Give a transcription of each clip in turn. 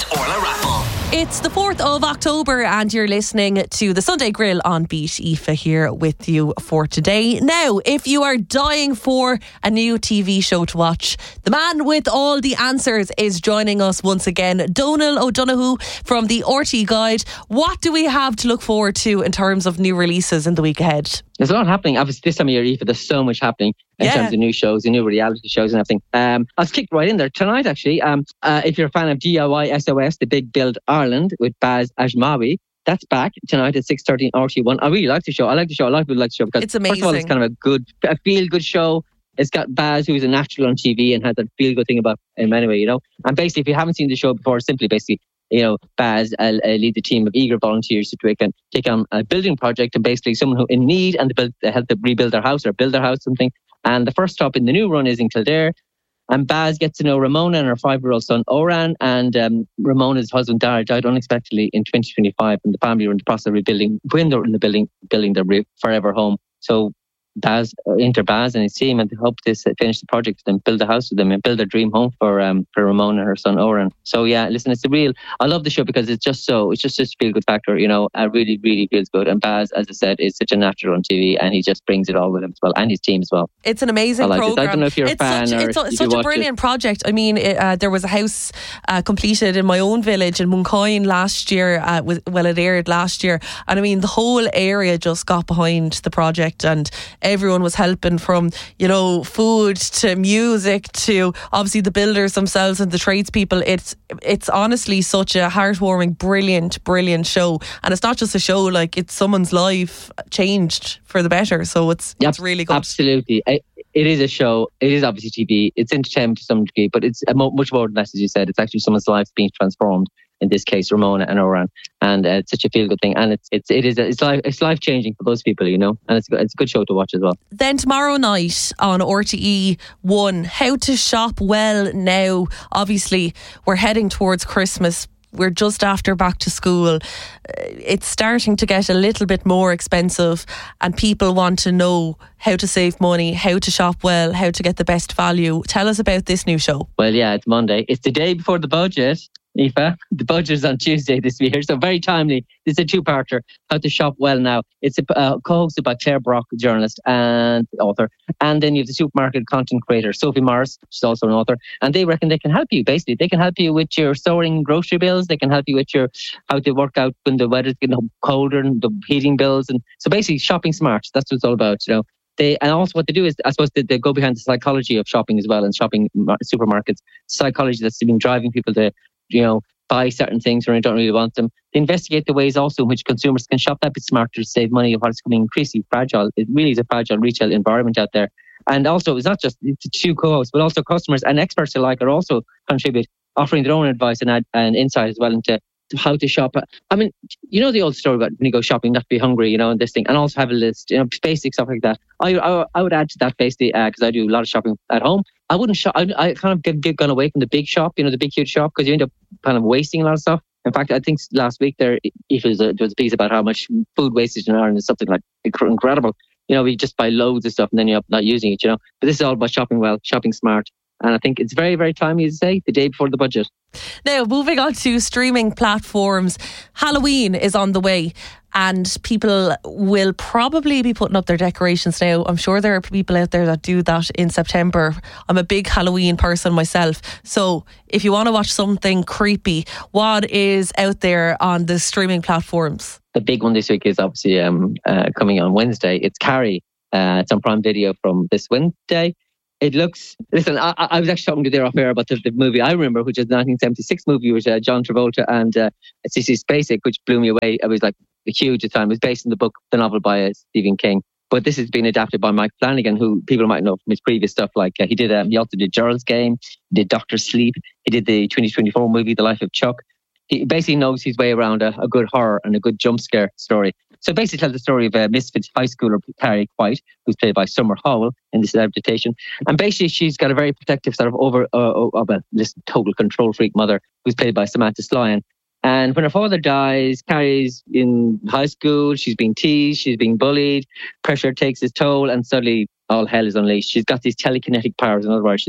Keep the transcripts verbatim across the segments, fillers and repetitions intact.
with Orla Rappel. It's the fourth of October and you're listening to the Sunday Grill on Beat. Aoife here with you for today. Now, if you are dying for a new T V show to watch, the man with all the answers is joining us once again. Donal O'Donoghue from the R T É Guide. What do we have to look forward to in terms of new releases in the week ahead? There's a lot happening. Obviously, this time of year, Aoife, there's so much happening in yeah. terms of new shows, and new reality shows and everything. Um, I was kicked right in there tonight, actually. Um, uh, if you're a fan of D I Y S O S, The Big Build Ireland with Baz Ajmawi, that's back tonight at six thirty on R T É one. I really like the show. I like the show. A lot of people like the show because, it's amazing. First of all, it's kind of a good, a feel-good show. It's got Baz, who's a natural on T V and has that feel-good thing about him anyway, you know. And basically, if you haven't seen the show before, simply basically, you know, Baz uh, uh, leads a team of eager volunteers to take on, take on a building project and basically someone who in need and to build, to help them rebuild their house or build their house, something. And the first stop in the new run is in Kildare. And Baz gets to know Ramona and her five-year-old son, Oran. And um, Ramona's husband, Dara, died unexpectedly in twenty twenty-five. And the family were in the process of rebuilding, when they were in the building, building their re- forever home. So Baz, uh, enter Baz and his team and hope to finish the project and build a house with them and build a dream home for um for Ramona and her son Oran. So yeah, listen, it's a real, I love the show because it's just so, it's just such a feel good factor, you know. It really, really feels good. And Baz, as I said, is such a natural on T V and he just brings it all with him as well, and his team as well. It's an amazing I like programme. It. I don't know if you're it's a fan such, or it's a, if such you a brilliant it. project. I mean, it, uh, there was a house uh, completed in my own village in Muncoyne last year, uh, with, well it aired last year, and I mean the whole area just got behind the project and everyone was helping, from, you know, food to music to obviously the builders themselves and the tradespeople. It's it's honestly such a heartwarming, brilliant, brilliant show. And it's not just a show, like it's someone's life changed for the better. So it's yep, it's really good. Absolutely. It, it is a show. It is obviously T V. It's entertainment to some degree, but it's much more than that, as you said. It's actually someone's life being transformed. In this case, Ramona and Oran, and uh, it's such a feel-good thing, and it's it's it is a, it's life it's life-changing for those people, you know, and it's it's a good show to watch as well. Then tomorrow night on R T É one, how to shop well now. Obviously, we're heading towards Christmas. We're just after back to school. It's starting to get a little bit more expensive and people want to know how to save money, how to shop well, how to get the best value. Tell us about this new show. Well, yeah, it's Monday. It's the day before the budget, Aoife. The budget is on Tuesday this year, so very timely. It's a two-parter, How to Shop Well Now. It's uh, co-hosted by Claire Brock, journalist and author. And then you have the supermarket content creator, Sophie Morris, she's also an author. And they reckon they can help you, basically. They can help you with your soaring grocery bills. They can help you with your how to work out when the weather's getting colder and the heating bills. And so basically, shopping smart. That's what it's all about, you know. They, and also what they do is, I suppose, they, they go behind the psychology of shopping as well, and shopping supermarkets. Psychology that's been driving people to, you know, buy certain things when they don't really want them. They investigate the ways also in which consumers can shop that bit smarter to save money of what's becoming increasingly fragile. It really is a fragile retail environment out there. And also, it's not just the two co-hosts, but also customers and experts alike are also contribute, offering their own advice and, ad, and insight as well into how to shop. I mean, you know the old story about when you go shopping, not to be hungry, you know, and this thing, and also have a list, you know, basic stuff like that. I I, I would add to that basically, because uh, I do a lot of shopping at home. I wouldn't shop. I, I kind of get, get gone away from the big shop, you know, the big huge shop, because you end up kind of wasting a lot of stuff. In fact, I think last week there, if was a, there was a piece about how much food wastage in Ireland is something like incredible. You know, we just buy loads of stuff and then you're not using it, you know. But this is all about shopping well, shopping smart. And I think it's very, very timely, as I say, the day before the budget. Now, moving on to streaming platforms, Halloween is on the way and people will probably be putting up their decorations now. I'm sure there are people out there that do that in September. I'm a big Halloween person myself. So if you want to watch something creepy, what is out there on the streaming platforms? The big one this week is obviously um, uh, coming on Wednesday. It's Carrie. Uh, it's on Prime Video from this Wednesday. It looks, listen, I, I was actually talking to there off air about the, the movie I remember, which is the nineteen seventy-six movie with uh, John Travolta and uh, Sissy Spacek, which blew me away. It was like huge at the time. It was based on the book, the novel by uh, Stephen King. But this has been adapted by Mike Flanagan, who people might know from his previous stuff. Like uh, he did, um, he also did Gerald's Game, he did Doctor Sleep, he did the twenty twenty-four movie, The Life of Chuck. He basically knows his way around a, a good horror and a good jump scare story. So basically tells the story of a misfit high schooler, Carrie White, who's played by Summer Howell in this adaptation. And basically she's got a very protective sort of over, uh, of a this total control freak mother who's played by Samantha Slyan. And when her father dies, Carrie's in high school, she's being teased, she's being bullied, pressure takes its toll, and suddenly all hell is unleashed. She's got these telekinetic powers. In other words, she's got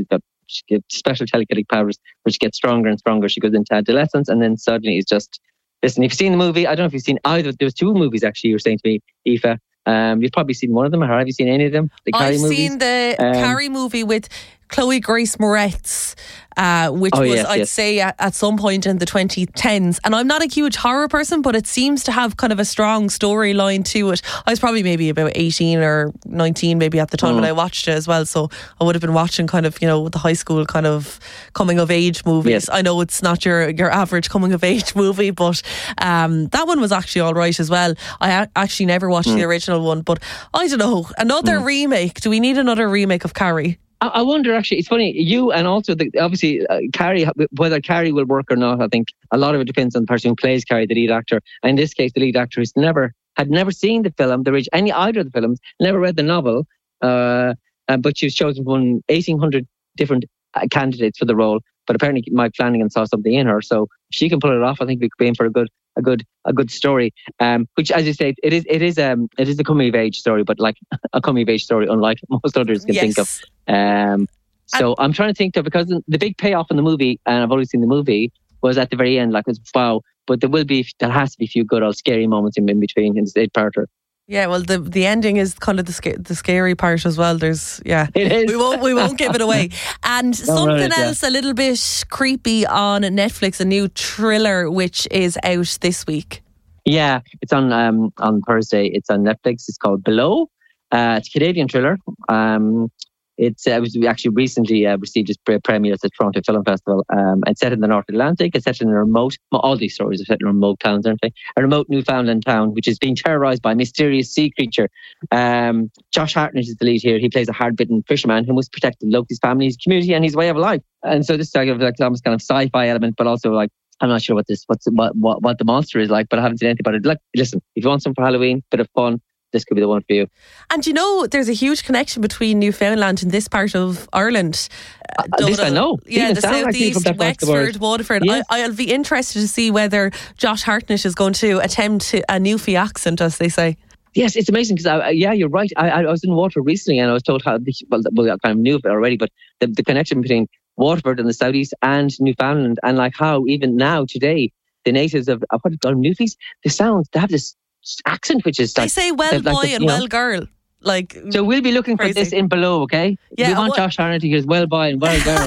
She gets special telekinetic powers, which gets stronger and stronger. She goes into adolescence, and then suddenly it's just, listen, if you've seen the movie, I don't know if you've seen either. There was two movies actually, you were saying to me, Aoife. Um, you've probably seen one of them, or have you seen any of them? The Carrie I've movies? seen the um, Carrie movie with Chloe Grace Moretz, uh, which oh, was, yes, I'd yes. say, at, at some point in the twenty tens. And I'm not a huge horror person, but it seems to have kind of a strong storyline to it. I was probably maybe about eighteen or nineteen maybe at the time mm. when I watched it as well. So I would have been watching kind of, you know, the high school kind of coming of age movies. Yes. I know it's not your, your average coming of age movie, but um, that one was actually all right as well. I a- actually never watched mm. the original one, but I don't know. Another mm. remake. Do we need another remake of Carrie? I wonder, actually, it's funny, you and also, the, obviously, uh, Carrie, whether Carrie will work or not, I think a lot of it depends on the person who plays Carrie, the lead actor. And in this case, the lead actor who's never, had never seen the film, the any either of the films, never read the novel, uh, uh, but she was chosen from eighteen hundred different uh, candidates for the role. But apparently Mike Flanagan saw something in her, so if she can pull it off, I think we could be in for a good, a good, a good story. Um, which, as you say, it is, it is, um, it is a coming of age story, but like a coming of age story, unlike most others can yes. think of. Um, so and I'm trying to think of, because the big payoff in the movie, and I've only seen the movie, was at the very end. Like, it's wow! But there will be, there has to be a few good old scary moments in, in between in the eight-parter. Yeah, well, the the ending is kind of the sca- the scary part as well. There's yeah, it is. We won't we won't give it away. And Don't something it, else yeah. a little bit creepy on Netflix, a new thriller which is out this week. Yeah, it's on um on Thursday. It's on Netflix. It's called Below. Uh, it's a Canadian thriller. Um, It's uh, it was actually recently uh, received its pre- premiere at the Toronto Film Festival. Um, it's set in the North Atlantic. It's set in a remote, well, all these stories are set in remote towns, aren't they? A remote Newfoundland town, which is being terrorised by a mysterious sea creature. Um, Josh Hartnett is the lead here. He plays a hard-bitten fisherman who must protect the local family, his community, and his way of life. And so this is like, like almost kind of sci-fi element, but also like, I'm not sure what this, what's what, what what the monster is like, but I haven't seen anything about it. Like, listen, if you want something for Halloween, bit of fun, this could be the one for you. And you know, there's a huge connection between Newfoundland and this part of Ireland. Uh, uh, this I know. Yeah, Even the southeast, like Wexford, Waterford. Yes. I, I'll be interested to see whether Josh Hartnett is going to attempt a Newfie accent, as they say. Yes, it's amazing because, uh, yeah, you're right. I, I was in Waterford recently and I was told how, well, well I kind of knew of it already, but the, the connection between Waterford and the southeast and Newfoundland, and like how even now, today, the natives of, of what do you call them, Newfies, they sound, they have this accent which is like, they say well boy like the, and know, well girl, like, so we'll be looking crazy. for this in Below, okay? Yeah, we want what, Josh Hartnett to hear well boy and well girl.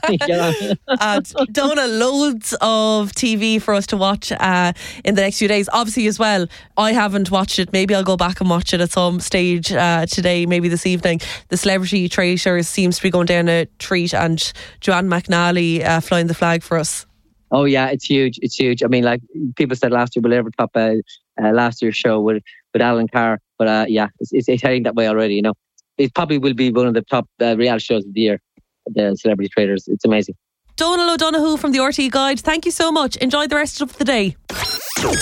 And Donna, loads of T V for us to watch uh, in the next few days. Obviously as well, I haven't watched it. Maybe I'll go back and watch it at some stage uh, today, maybe this evening. The Celebrity Traitors seems to be going down a treat, and Joanne McNally uh, flying the flag for us. Oh yeah, it's huge. It's huge. I mean, like people said last year, we'll ever top uh, uh, last year's show with with Alan Carr. But uh, yeah, it's, it's, it's heading that way already. You know, it probably will be one of the top uh, reality shows of the year. The Celebrity Traitors. It's amazing. Donal O'Donoghue from the R T E Guide. Thank you so much. Enjoy the rest of the day.